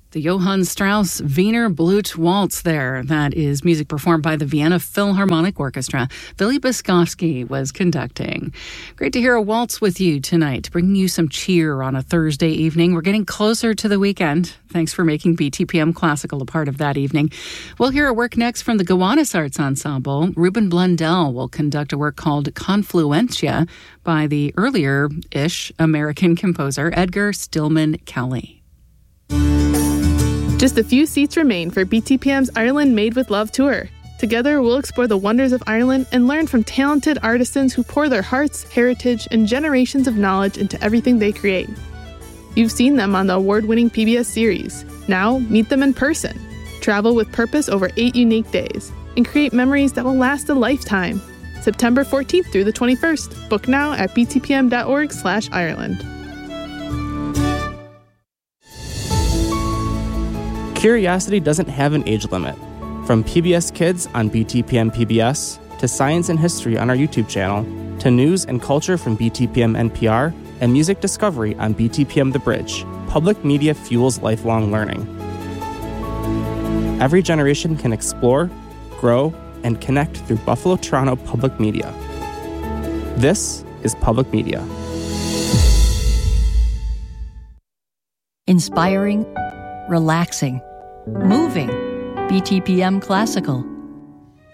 The Johann Strauss Wiener Blut Waltz there. That is music performed by the Vienna Philharmonic Orchestra. Billy Boskovsky was conducting. Great to hear a waltz with you tonight, bringing you some cheer on a Thursday evening. We're getting closer to the weekend. Thanks for making BTPM Classical a part of that evening. We'll hear a work next from the Gowanus Arts Ensemble. Ruben Blundell will conduct a work called Confluentia by the earlier-ish American composer Edgar Stillman Kelly. Just a few seats remain for BTPM's Ireland Made with Love tour. Together, we'll explore the wonders of Ireland and learn from talented artisans who pour their hearts, heritage, and generations of knowledge into everything they create. You've seen them on the award-winning PBS series. Now, meet them in person. Travel with purpose over 8 unique days and create memories that will last a lifetime. September 14th through the 21st. Book now at btpm.org/Ireland. Curiosity doesn't have an age limit. From PBS Kids on BTPM PBS, to Science and History on our YouTube channel, to news and culture from BTPM NPR, and music discovery on BTPM The Bridge, public media fuels lifelong learning. Every generation can explore, grow, and connect through Buffalo Toronto Public Media. This is Public Media. Inspiring, relaxing, moving. BTPM Classical.